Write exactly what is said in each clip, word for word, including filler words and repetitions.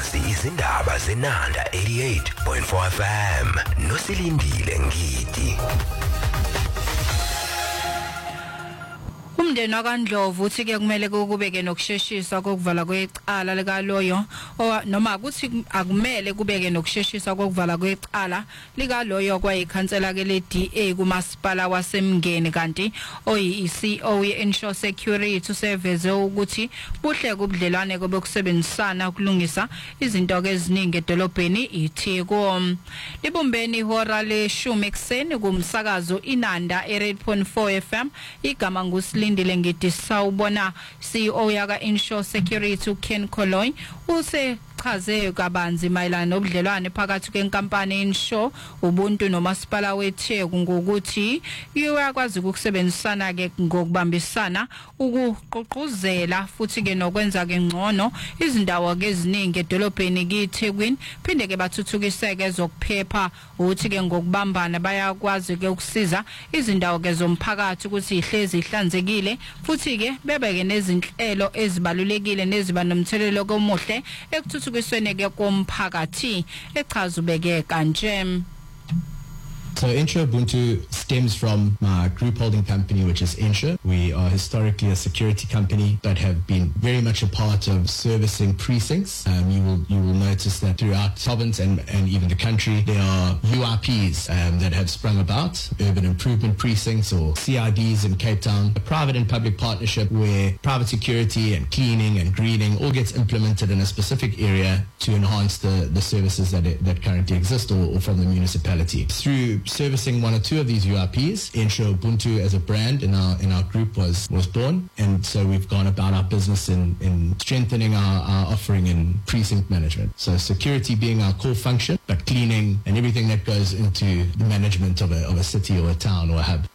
nazi izindaba zenanda eighty-eight point four F M nosilindile ngidi. Umndeni wakaNdlovu uthi ke kumele kubeke nokusheshisa kokuvala kwecala likaloyo noma ukuthi akumele kubeke nokusheshisa kokuvala kwecala likaloyo kwayikhansela ke le D A kumasipala waseMngeni kanti oyi C O ye-Insure Security Service ukuthi buhle kubudlelwane kobekusebenzisana ukulungisa izinto eziningi edolobheni iTheko. Libumbeni ihora leshumi ekseni kumsakazo inanda eight point four F M igama nguSilindile ngidi sawubona C E O yaka Insure Security Ken Koloy use chaze kabanzi mayelana nobudlelwane phakathi kwenkampani Insure ubuntu nomasipala weTheko ngokuthi uyakwazi ukusebenzisana ke ngokubambisana ukuqoquzela futhi ke nokwenza ke ngcono izindawo ke eziningi edolobheni kiThekwini phinde ke bathuthukiseke zokuphepha uthi ke ngokubambana bayakwazi ke ukusiza izindawo ke zomphakathi ukuthi ihlezi ihlanzekile futhi ke bebeke nezinhlelo ezibalulekile neziba nomthelelo komuhle ekuthuthukisweni ke komphakathi echaza ubeke kanje. So Insure Ubuntu stems from my group holding company, which is Insure. We are historically a security company, but have been very much a part of servicing precincts. Um, you will you will notice that throughout province and, and even the country, there are U I Ps um, that have sprung about, urban improvement precincts or C I Ds in Cape Town, a private and public partnership where private security and cleaning and greening all gets implemented in a specific area to enhance the, the services that it, that currently exist or, or from the municipality. Through servicing one or two of these U I Ps, Insure Ubuntu as a brand in our in our group was was born, and so we've gone about our business in in strengthening our, our offering in precinct management. So security being our core function, but cleaning and everything that goes into the management of a of a city or a town or a hub.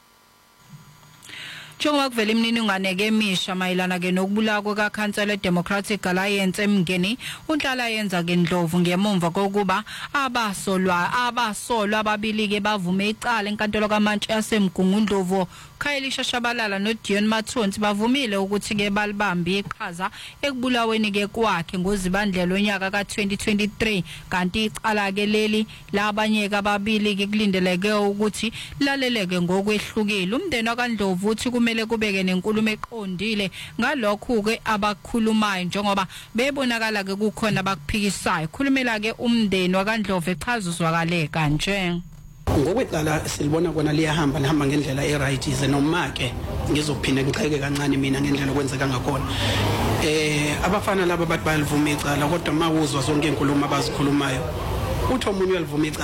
Njengoba kuvela imininingwane ke emisha mayelana ke nokubulawa kwekhansela Democratic Alliance eMngeni unhlala yenza ke Ndlovu ngemumva kokuba abasolwa abasolwa ababili ke bavume icala enkantolo kaMantshi yaseMgungu Ndlovu Khayeli Shashabalala noDion Mathonsi bavumile ukuthi ke balibambe iqhaza ekubulaweni ke kwakhe ngozibandlela onyaka ka twenty twenty-three kanti icala ke leli labanye ababili ke kulindeleke ukuthi laleleke ngokwehlukile. Umndeni wakaNdlovu uthi kumele kubeke nenkulumo eqondile ngalokho ke abakhulumayo njengoba bebonakala ke kukhona abakuphikisayo. Khulumela ke umndeni wakaNdlovu echaza uzwakale kanje. Ngokwecala silibona kona liyahamba lihamba ngendlela eright ize noma ke ngizophinde ngixheke kancane mina ngendlela okwenzeka ngakhona. Eh abafana laba bathi bayalivuma icala kodwa mawuzwa zonke inkulumo abazikhulumayo uthi omunye uyalivuma icala